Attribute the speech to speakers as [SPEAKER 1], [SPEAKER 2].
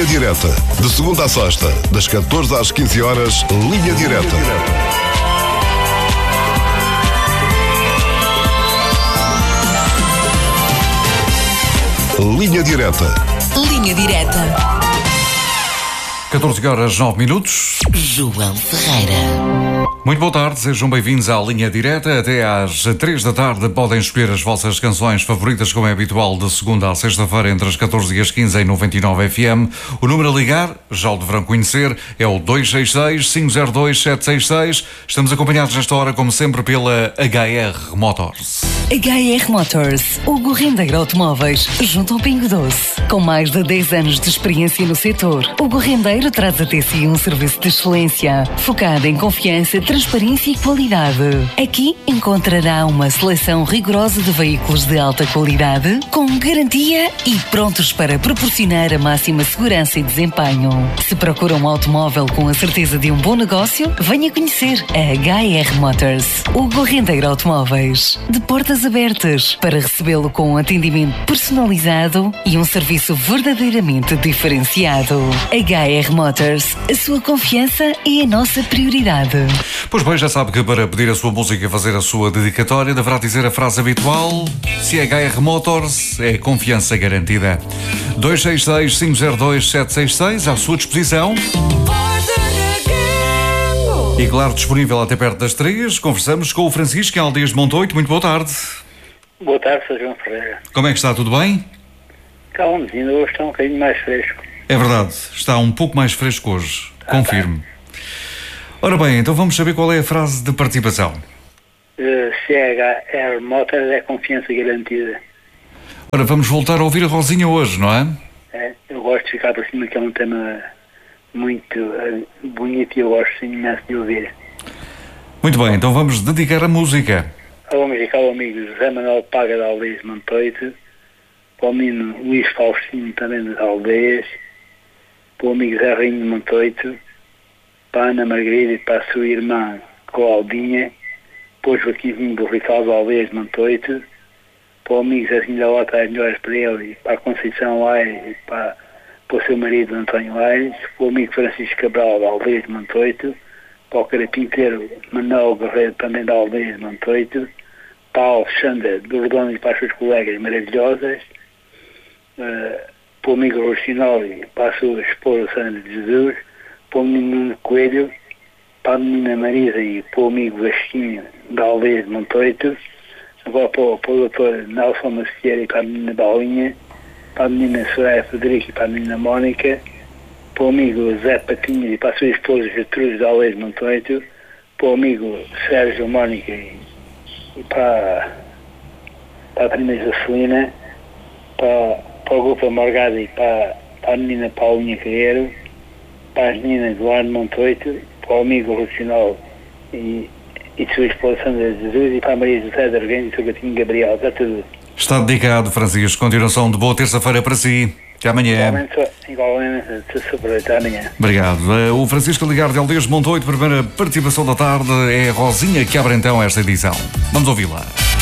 [SPEAKER 1] Direta. De segunda à sexta, das 14 às 15 horas, Linha Direta. Linha Direta.
[SPEAKER 2] Linha Direta.
[SPEAKER 3] 14 horas 9 minutos.
[SPEAKER 2] João Ferreira.
[SPEAKER 3] Muito boa tarde, sejam bem-vindos à Linha Direta. Até às 3 da tarde podem escolher as vossas canções favoritas, como é habitual, de segunda à sexta-feira, entre as 14 e as 15 em 99 FM. O número a ligar, já o deverão conhecer, é o 266-502-766. Estamos acompanhados nesta hora, como sempre, pela HR Motors.
[SPEAKER 4] HR Motors, Hugo Rendeiro Automóveis, junto ao Pingo Doce. Com mais de 10 anos de experiência no setor, Hugo Rendeiro traz até si um serviço de excelência, focado em confiança, transparência e qualidade. Aqui encontrará uma seleção rigorosa de veículos de alta qualidade, com garantia e prontos para proporcionar a máxima segurança e desempenho. Se procura um automóvel com a certeza de um bom negócio, venha conhecer a HR Motors. Hugo Rendeiro Automóveis, de portas abertas para recebê-lo com um atendimento personalizado e um serviço verdadeiramente diferenciado. HR Motors, a sua confiança é a nossa prioridade.
[SPEAKER 3] Pois bem, já sabe que para pedir a sua música e fazer a sua dedicatória deverá dizer a frase habitual: se é HR Motors, é confiança garantida. 266-502-766 à sua disposição. E claro, disponível até perto das 3, conversamos com o Francisco em Aldeias de Montoito. Muito boa tarde.
[SPEAKER 5] Boa tarde, Sr. João Ferreira.
[SPEAKER 3] Como é que está? Tudo bem?
[SPEAKER 5] Calma, ainda hoje está um bocadinho mais fresco.
[SPEAKER 3] É verdade, está um pouco mais fresco hoje, confirmo. Ora bem, então vamos saber qual é a frase de participação.
[SPEAKER 5] CHR Motors é confiança garantida.
[SPEAKER 3] Ora, vamos voltar a ouvir a Rosinha hoje, não é?
[SPEAKER 5] É, eu gosto de ficar por cima, que é um tema muito bonito e eu gosto imenso de ouvir.
[SPEAKER 3] Muito bem, então vamos dedicar a música.
[SPEAKER 5] Vou musicar ao amigo José Manuel Paga de Aldeias de Montoito, para o menino Luís Faustino também das Aldeias, para o amigo Zé Rainho de Montoito, para a Ana Margarida e para a sua irmã Claudinha, para o Joaquim do Ricardo de Aldeias de Montoito, para o amigo Zezinho da Lota, as melhores para ele, e para a Conceição Aires e para o seu marido António Aires, para o amigo Francisco Cabral de Aldeias de Montoito, para o carapinteiro Manuel Guerreiro também de Aldeias de Montoito, para a Alexandra do Redondo e para as suas colegas maravilhosas, para o amigo Rocinol e para a sua esposa Sandra de Jesus, para o menino Nuno Coelho, para a menina Marisa e para o amigo Vasquinho da Aldeias de Montoito, agora para o doutor Nelson Macieira e para a menina Balinha, para a menina Soraya Federico e para a menina Mónica, para o amigo Zé Patinha e para a sua esposa Gertrude da Aldeias de Montoito, para o amigo Sérgio Mónica e para a primeira Jocelina, para o grupo Morgada e para a menina Paulinha Carreiro, para as meninas do Ar de Montoito, para o amigo Lucinol e sua esposa Sandra de Jesus e para a Maria José de Arguém e seu gatinho Gabriel. Está tudo.
[SPEAKER 3] Está dedicado, Francisco. Continuação de boa terça-feira para si. Até amanhã.
[SPEAKER 5] Igualmente, até amanhã.
[SPEAKER 3] Obrigado. O Francisco Ligar de Aldeias de Montoito, primeira participação da tarde, é a Rosinha que abre então esta edição. Vamos ouvi-la.